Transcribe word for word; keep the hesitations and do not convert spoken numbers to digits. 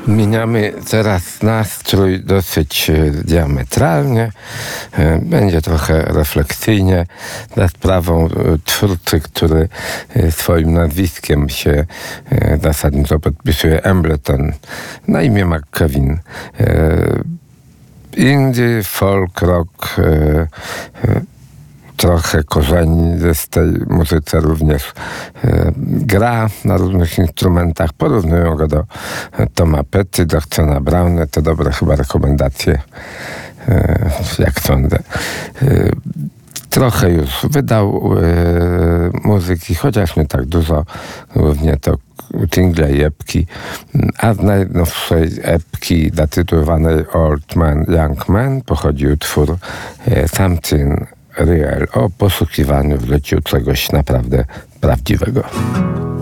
Zmieniamy teraz nastrój dosyć diametralnie. Będzie trochę refleksyjnie za sprawą twórcy, który swoim nazwiskiem się zasadniczo podpisuje Embleton, na imię McKevin. Indie, folk, rock, trochę korzeni z tej muzyce również e, gra na różnych instrumentach. Porównują go do Toma Petty, do Johna Browna. To dobre chyba rekomendacje, e, jak sądzę. E, trochę już wydał e, muzyki, chociaż nie tak dużo. Głównie to single i epki. A z najnowszej epki zatytułowanej Old Man, Young Man pochodzi utwór e, Something Real, o poszukiwaniu w życiu czegoś naprawdę prawdziwego.